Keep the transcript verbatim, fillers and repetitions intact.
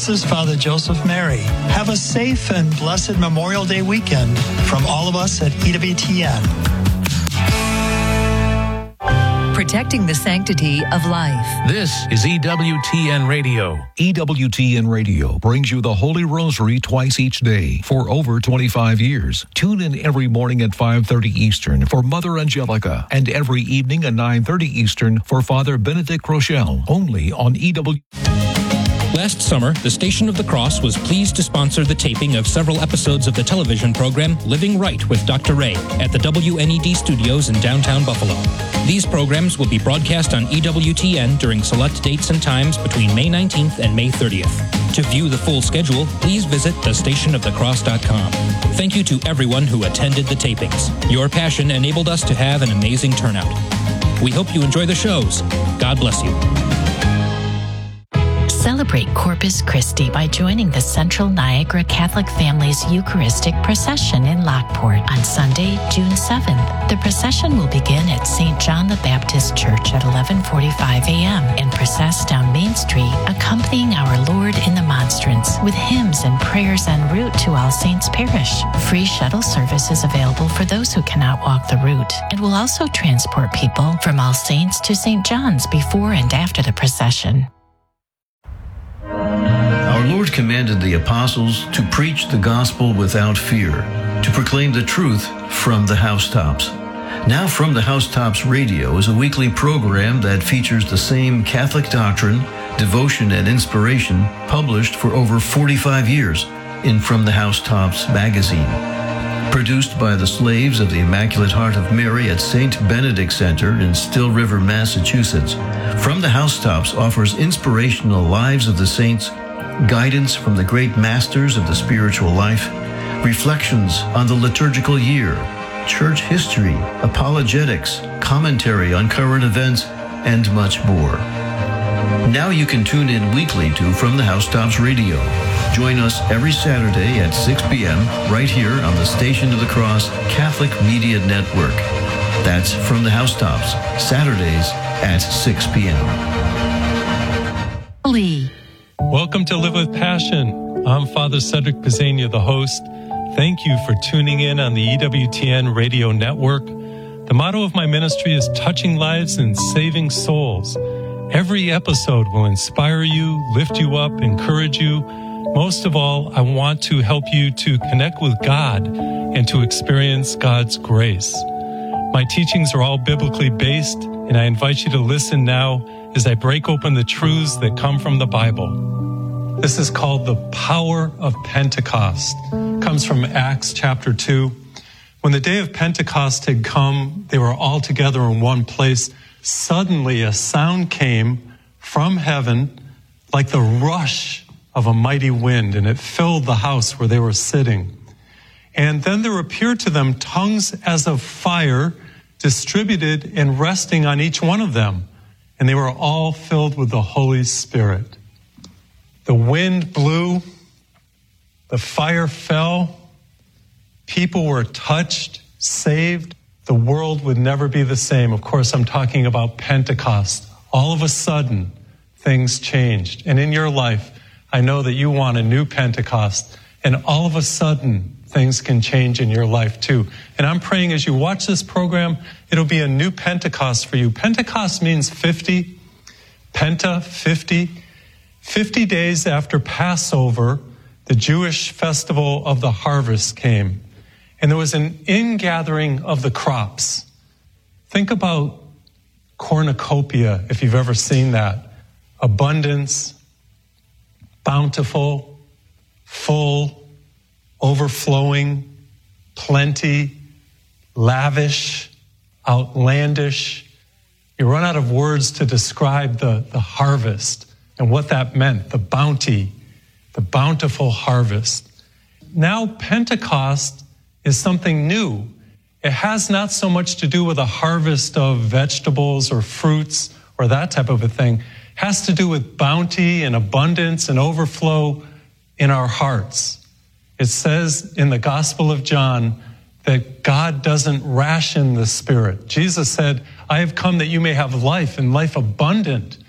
This is Father Joseph Mary. Have a safe and blessed Memorial Day weekend from all of us at E W T N. Protecting the sanctity of life. This is E W T N Radio. E W T N Radio brings you the Holy Rosary twice each day for over twenty-five years. Tune in every morning at five thirty Eastern for Mother Angelica and every evening at nine thirty Eastern for Father Benedict Rochelle, only on E W. Last summer, the Station of the Cross was pleased to sponsor the taping of several episodes of the television program Living Right with Doctor Ray at the W N E D studios in downtown Buffalo. These programs will be broadcast on E W T N during select dates and times between May nineteenth and May thirtieth. To view the full schedule, please visit the station of the cross dot com. Thank you to everyone who attended the tapings. Your passion enabled us to have an amazing turnout. We hope you enjoy the shows. God bless you. Celebrate Corpus Christi by joining the Central Niagara Catholic Families Eucharistic Procession in Lockport on Sunday, June seventh. The procession will begin at Saint John the Baptist Church at eleven forty-five a.m. and process down Main Street, accompanying our Lord in the Monstrance with hymns and prayers en route to All Saints Parish. Free shuttle service is available for those who cannot walk the route and will also transport people from All Saints to Saint John's before and after the procession. Our Lord commanded the apostles to preach the gospel without fear, to proclaim the truth from the housetops. Now From the Housetops Radio is a weekly program that features the same Catholic doctrine, devotion, and inspiration published for over forty-five years in From the Housetops magazine. Produced by the slaves of the Immaculate Heart of Mary at Saint Benedict Center in Still River, Massachusetts, From the Housetops offers inspirational lives of the saints, guidance from the great masters of the spiritual life, reflections on the liturgical year, church history, apologetics, commentary on current events, and much more. Now you can tune in weekly to From the Housetops Radio. Join us every Saturday at six p.m. right here on the Station of the Cross Catholic Media Network. That's From the Housetops, Saturdays at six p.m. Lee. Welcome to Live with Passion. I'm Father Cedric Pizzania, the host. Thank you for tuning in on the E W T N radio network. The motto of my ministry is touching lives and saving souls. Every episode will inspire you, lift you up, encourage you. Most of all, I want to help you to connect with God and to experience God's grace. My teachings are all biblically based, and I invite you to listen now as I break open the truths that come from the Bible. This is called the power of Pentecost. It comes from Acts chapter two. When the day of Pentecost had come, they were all together in one place. Suddenly a sound came from heaven like the rush of a mighty wind, and it filled the house where they were sitting. And then there appeared to them tongues as of fire, distributed and resting on each one of them. And they were all filled with the Holy Spirit. The wind blew, the fire fell, people were touched, saved. The world would never be the same. Of course, I'm talking about Pentecost. All of a sudden, things changed. And in your life, I know that you want a new Pentecost. And all of a sudden, things can change in your life too. And I'm praying as you watch this program, it'll be a new Pentecost for you. Pentecost means fifty. Penta, fifty. fifty days after Passover, the Jewish festival of the harvest came. And there was an ingathering of the crops. Think about cornucopia, if you've ever seen that. Abundance, bountiful, full, overflowing, plenty, lavish, outlandish. You run out of words to describe the, the harvest and what that meant, the bounty, the bountiful harvest. Now Pentecost is something new. It has not so much to do with a harvest of vegetables or fruits or that type of a thing. It has to do with bounty and abundance and overflow in our hearts. It says in the Gospel of John that God doesn't ration the Spirit. Jesus said, I have come that you may have life and life abundant.